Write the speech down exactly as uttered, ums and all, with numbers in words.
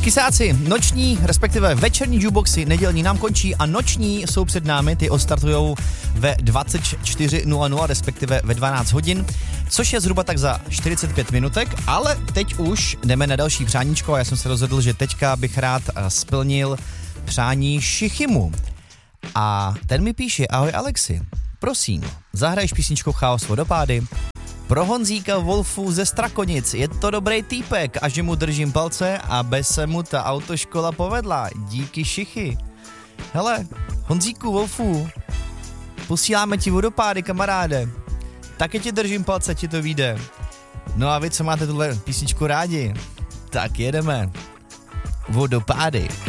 Kysáci, noční, respektive večerní jukeboxy nedělní nám končí a noční jsou před námi, ty odstartujou ve dvacet čtyři nula nula, respektive ve dvanáct hodin, což je zhruba tak za čtyřicet pět minutek, ale teď už jdeme na další přáníčko a já jsem se rozhodl, že teďka bych rád splnil přání Šichymu. A ten mi píše: ahoj Alexi, prosím, zahraješ písničku Chaos vodopády? Pro Honzíka Wolfu ze Strakonic, je to dobrý týpek a že mu držím palce, aby se mu ta autoškola povedla. Díky Šichy. Hele, Honzíku Wolfu, posíláme ti vodopády, kamaráde. Taky ti držím palce, ti to vyjde. No a vy, co máte tuhle písničku rádi, tak jedeme. Vodopády.